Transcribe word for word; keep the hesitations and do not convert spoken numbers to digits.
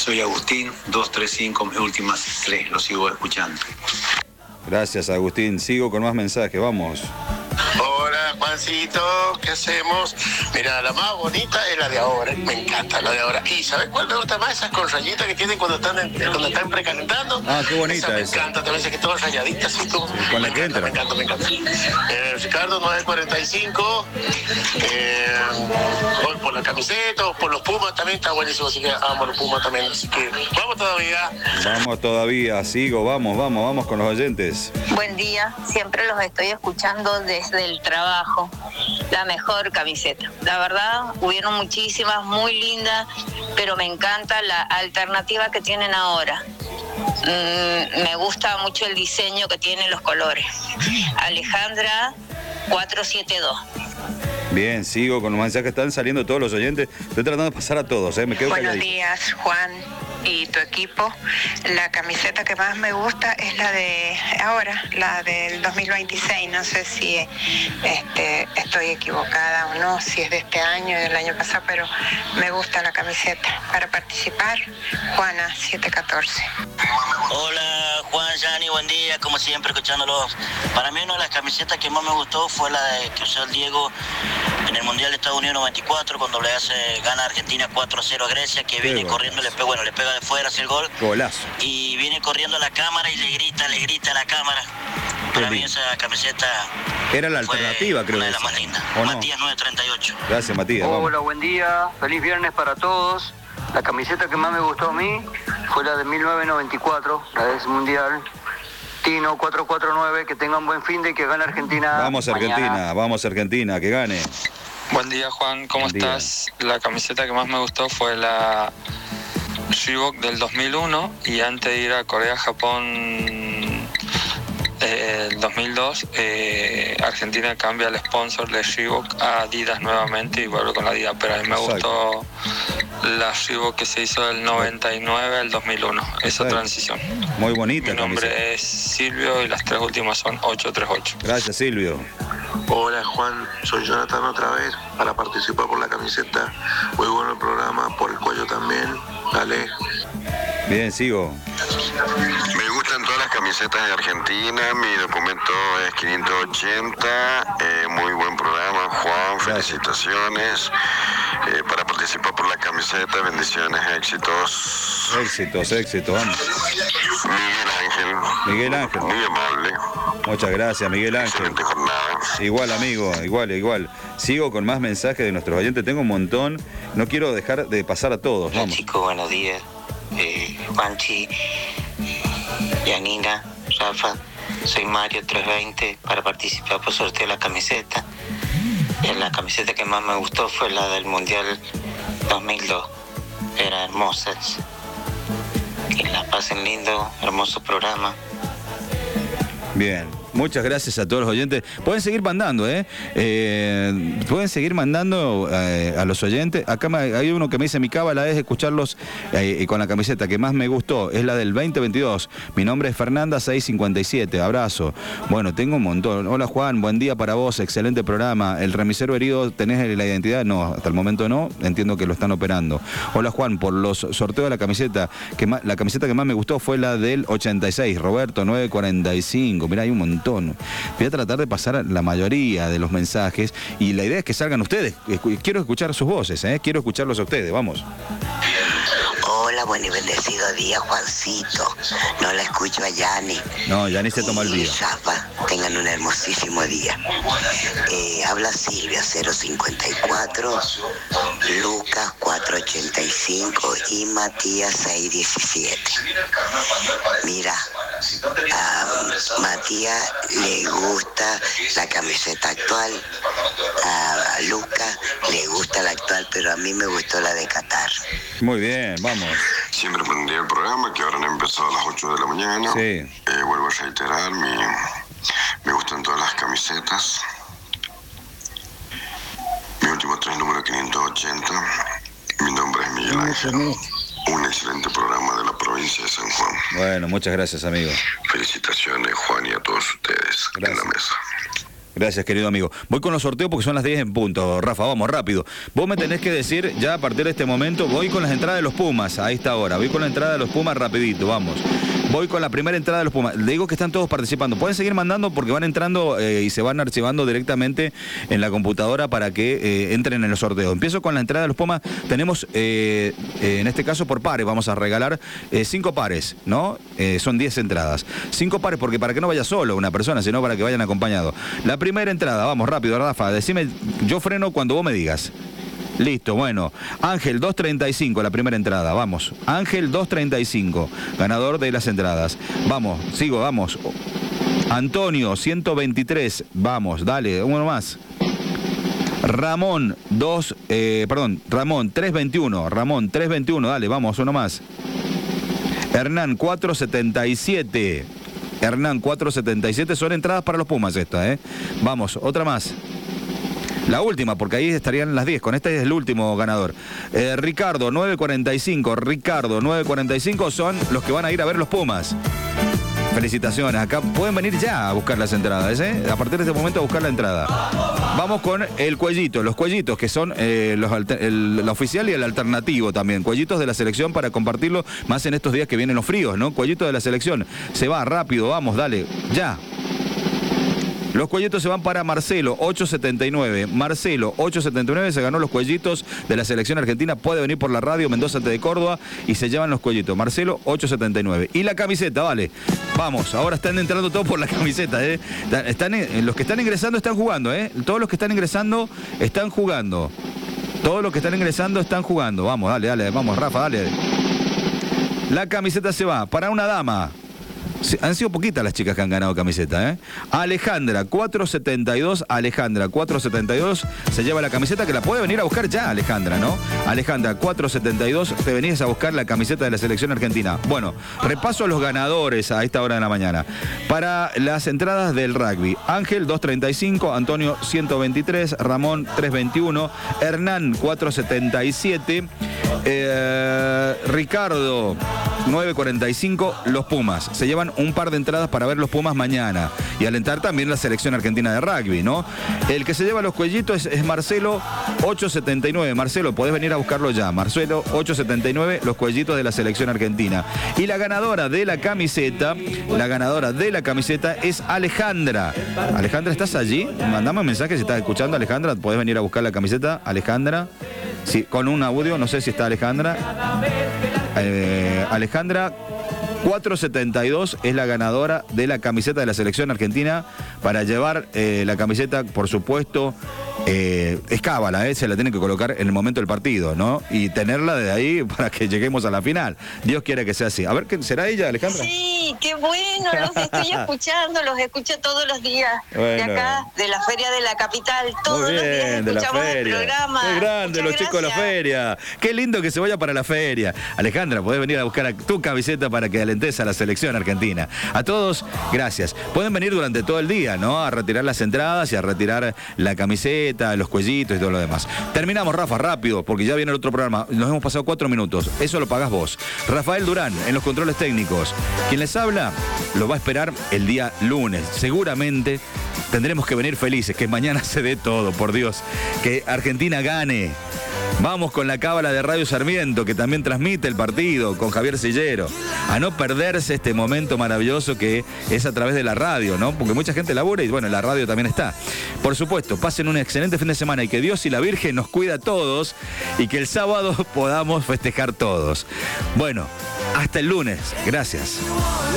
Soy Agustín, dos tres cinco, mis últimas tres, lo sigo escuchando. Gracias, Agustín. Sigo con más mensajes, vamos. Hola, Juancito, ¿qué hacemos? Mira, la más bonita es la de ahora, me encanta la de ahora. ¿Y sabes cuál me gusta más? Esas con rayitas que tienen cuando están, en, cuando están precalentando. Ah, qué bonita esa. Me esa. encanta, también sé que todas rayaditas así como... Sí, con la que entra. Me encanta, me encanta. Eh, Ricardo, nueve cuarenta y cinco. Eh, voy por la camiseta, por los Pumas también, está buenísimo, así que amo los Pumas también. Así que vamos todavía. Vamos todavía, sigo, vamos, vamos, vamos con los oyentes. Buen día, siempre los estoy escuchando desde el trabajo. La mejor camiseta. La verdad, hubieron muchísimas, muy lindas, pero me encanta la alternativa que tienen ahora. Mm, me gusta mucho el diseño que tienen los colores. Alejandra cuatrocientos setenta y dos. Bien, sigo con los mensajes, están saliendo todos los oyentes. Estoy tratando de pasar a todos, ¿eh? Me quedo Buenos calladito. días, Juan y tu equipo. La camiseta que más me gusta es la de ahora, la del dos mil veintiséis. No sé si este, estoy equivocada o no, si es de este año o del año pasado, pero me gusta la camiseta. Para participar, Juana setecientos catorce. Hola, Juan, Yani, buen día, como siempre, escuchándolos. Para mí una de las camisetas que más me gustó fue la de que usó el Diego en el Mundial de Estados Unidos noventa y cuatro, cuando le hace gana Argentina cuatro a cero a Grecia, que viene Qué corriendo, le pega, bueno, le pega de fuera hacia el gol. Golazo. Y viene corriendo a la cámara y le grita, le grita a la cámara. Para mí esa camiseta era la alternativa, creo. Una de las más lindas. Matías nueve treinta y ocho. Gracias, Matías. Hola, vamos. buen día. Feliz viernes para todos. La camiseta que más me gustó a mí fue la de mil novecientos noventa y cuatro, la de ese mundial. Tino cuatro cuatro nueve, que tengan buen fin de y que gane Argentina. Vamos Argentina, mañana. Vamos Argentina, que gane. Buen día, Juan, ¿cómo Buen estás? Día. La camiseta que más me gustó fue la Reebok del dos mil uno, y antes de ir a Corea-Japón eh, el dos mil dos, eh, Argentina cambia el sponsor de Reebok a Adidas nuevamente y vuelve con la Adidas, pero a mí me Exacto. gustó la Reebok que se hizo del noventa y nueve al dos mil uno, esa Exacto. transición. Muy bonita. Mi nombre camiseta. es Silvio y las tres últimas son ocho tres ocho. Gracias, Silvio. Hola, Juan, soy Jonathan otra vez para participar por la camiseta. Muy bueno el programa, por el cuello también. Dale. Bien, sigo. Me gustan todas las camisetas de Argentina, mi documento es quinientos ochenta, eh, muy buen programa, Juan, felicitaciones. Eh, para participar por la camiseta, bendiciones, éxitos. Éxitos, éxitos, vamos. Miguel Ángel. Miguel Ángel. Muy amable. Muchas gracias, Miguel Ángel. Excelente jornada. Igual, amigo, igual, igual. Sigo con más mensajes de nuestros oyentes, tengo un montón, no quiero dejar de pasar a todos, Hola, vamos. chicos, buenos días. Eh, Juanchi, Yanina, Rafa, soy Mario trescientos veinte para participar por sorteo de la camiseta. En la camiseta que más me gustó fue la del Mundial dos mil dos. Era hermosa. Que la pasen lindo, hermoso programa. Bien, muchas gracias a todos los oyentes. Pueden seguir mandando, ¿eh? eh pueden seguir mandando eh, a los oyentes. Acá me, hay uno que me dice, mi cábala es escucharlos eh, con la camiseta que más me gustó. Es la del veinte veintidós. Mi nombre es Fernanda seiscientos cincuenta y siete. Abrazo. Bueno, tengo un montón. Hola, Juan, buen día para vos. Excelente programa. ¿El remisero herido tenés la identidad? No, hasta el momento no. Entiendo que lo están operando. Hola, Juan, por los sorteos de la camiseta, que más, la camiseta que más me gustó fue la del ochenta y seis. Roberto nueve cuarenta y cinco. Mirá, hay un montón. Voy a tratar de pasar la mayoría de los mensajes y la idea es que salgan ustedes. Quiero escuchar sus voces, ¿eh? Quiero escucharlos a ustedes, vamos. Hola, buen y bendecido día, Juancito. No la escucho a Yani. No, Yani se toma el día. Rafa, tengan un hermosísimo día. Eh, habla Silvia cero cincuenta y cuatro, Lucas cuatrocientos ochenta y cinco y Matías seiscientos diecisiete. Mira, a Matías le gusta la camiseta actual, a Lucas le gusta la actual, pero a mí me gustó la de Qatar. Muy bien, vamos. Siempre prendí el programa, que ahora han empezado a las ocho de la mañana. Sí. Eh, vuelvo a reiterar, mi, me gustan todas las camisetas. Mi último tres, número quinientos ochenta. Mi nombre es Miguel Ángel. Un excelente programa de la provincia de San Juan. Bueno, muchas gracias, amigo. Felicitaciones, Juan, y a todos ustedes gracias. en la mesa. Gracias, querido amigo. Voy con los sorteos porque son las diez en punto. Rafa, vamos, rápido. Vos me tenés que decir, ya a partir de este momento, voy con las entradas de los Pumas a esta hora. Voy con la entrada de los Pumas rapidito, vamos. Voy con la primera entrada de los Pumas. Le digo que están todos participando. Pueden seguir mandando porque van entrando eh, y se van archivando directamente en la computadora para que eh, entren en los sorteos. Empiezo con la entrada de los Pumas. Tenemos, eh, eh, en este caso por pares, vamos a regalar eh, cinco pares, ¿no? Eh, son diez entradas. Cinco pares porque para que no vaya solo una persona, sino para que vayan acompañados. La primera entrada, vamos rápido, Rafa. Decime, yo freno cuando vos me digas. Listo, bueno. Ángel doscientos treinta y cinco, la primera entrada, vamos. Ángel doscientos treinta y cinco, ganador de las entradas. Vamos, sigo, vamos. Antonio ciento veintitrés, vamos, dale, uno más. Ramón dos, eh, perdón, Ramón trescientos veintiuno, Ramón trescientos veintiuno, dale, vamos, uno más. Hernán cuatrocientos setenta y siete, Hernán cuatrocientos setenta y siete, son entradas para los Pumas esta, ¿eh? Vamos, otra más. La última, porque ahí estarían las diez. Con este es el último ganador. Eh, Ricardo, novecientos cuarenta y cinco. Ricardo, novecientos cuarenta y cinco son los que van a ir a ver los Pumas. Felicitaciones. Acá pueden venir ya a buscar las entradas, ¿eh? A partir de este momento a buscar la entrada. Vamos con el cuellito. Los cuellitos, que son eh, los el, el oficial y el alternativo también. Cuellitos de la selección para compartirlo más en estos días que vienen los fríos, ¿no? Cuellito de la selección. Se va rápido, vamos, dale. Ya. Los cuellitos se van para Marcelo, ochocientos setenta y nueve. Marcelo, ochocientos setenta y nueve, se ganó los cuellitos de la selección argentina. Puede venir por la radio Mendoza de Córdoba y se llevan los cuellitos. Marcelo, ochocientos setenta y nueve. Y la camiseta, vale. Vamos, ahora están entrando todos por la camiseta, ¿eh? Están, los que están ingresando están jugando, ¿eh? Todos los que están ingresando están jugando. Todos los que están ingresando están jugando. Vamos, dale, dale, vamos, Rafa, dale. La camiseta se va para una dama. Han sido poquitas las chicas que han ganado camiseta, ¿eh? Alejandra, cuatrocientos setenta y dos, Alejandra, cuatrocientos setenta y dos, se lleva la camiseta que la puede venir a buscar ya, Alejandra, ¿no? Alejandra, cuatrocientos setenta y dos, te venís a buscar la camiseta de la selección argentina. Bueno, repaso a los ganadores a esta hora de la mañana. Para las entradas del rugby, Ángel, doscientos treinta y cinco, Antonio, ciento veintitrés, Ramón, trescientos veintiuno, Hernán, cuatrocientos setenta y siete, eh, Ricardo, novecientos cuarenta y cinco, los Pumas. Se llevan un par de entradas para ver los Pumas mañana y alentar también la selección argentina de rugby, ¿no? El que se lleva los cuellitos es, es Marcelo, ochocientos setenta y nueve. Marcelo, podés venir a buscarlo ya. Marcelo, ochocientos setenta y nueve, los cuellitos de la selección argentina. Y la ganadora de la camiseta, la ganadora de la camiseta es Alejandra. Alejandra, ¿estás allí? Mandame un mensaje si estás escuchando, Alejandra. Podés venir a buscar la camiseta, Alejandra. Sí, con un audio, no sé si está Alejandra. Eh, Alejandra, cuatrocientos setenta y dos es la ganadora de la camiseta de la selección argentina para llevar eh, la camiseta, por supuesto, eh, es cábala, eh, se la tienen que colocar en el momento del partido, ¿no? Y tenerla de ahí para que lleguemos a la final. Dios quiera que sea así. A ver, ¿será ella, Alejandra? Sí, qué bueno, los estoy escuchando, los escucho todos los días. Bueno. De acá, de la Feria de la Capital, todos Muy bien, los días de la escuchamos el feria. programa. Qué grande, Muchas los chicos de la gracias. feria. Qué lindo que se vaya para la feria. Alejandra, podés venir a buscar a tu camiseta para que alentes a la selección argentina. A todos, gracias. Pueden venir durante todo el día, ¿no? A retirar las entradas y a retirar la camiseta, los cuellitos y todo lo demás. Terminamos, Rafa, rápido, porque ya viene el otro programa. Nos hemos pasado cuatro minutos. Eso lo pagás vos. Rafael Durán, en los controles técnicos. Quien les habla, lo va a esperar el día lunes. Seguramente tendremos que venir felices, que mañana se dé todo, por Dios. Que Argentina gane. Vamos con la cábala de Radio Sarmiento, que también transmite el partido con Javier Sillero. A no perderse este momento maravilloso que es a través de la radio, ¿no? Porque mucha gente labura y bueno, la radio también está. Por supuesto, pasen un excelente fin de semana y que Dios y la Virgen nos cuida a todos y que el sábado podamos festejar todos. Bueno, hasta el lunes. Gracias.